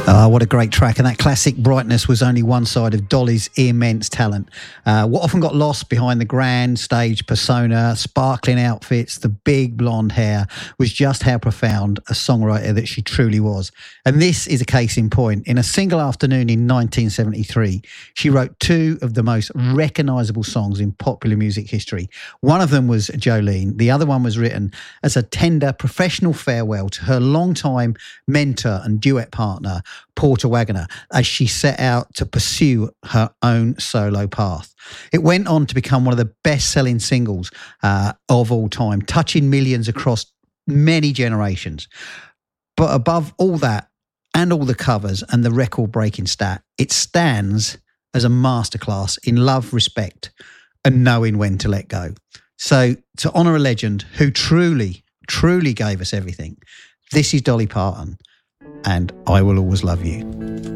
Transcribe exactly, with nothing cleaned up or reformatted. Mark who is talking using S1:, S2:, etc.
S1: Ah, what a great track. And that classic brightness was only one side of Dolly's immense talent. Uh, what often got lost behind the grand stage persona, sparkling outfits, the big blonde hair, was just how profound a songwriter that she truly was. And this is a case in point. In a single afternoon in nineteen seventy-three, she wrote two of the most recognisable songs in popular music history. One of them was Jolene. The other one was written as a tender professional farewell to her longtime mentor and duet partner, Porter Wagoner, as she set out to pursue her own solo path. It went on to become one of the best-selling singles uh, of all time, touching millions across many generations. But above all that, and all the covers and the record-breaking stat, it stands as a masterclass in love, respect, and knowing when to let go. So to honour a legend who truly, truly gave us everything, this is Dolly Parton, and I Will Always Love You.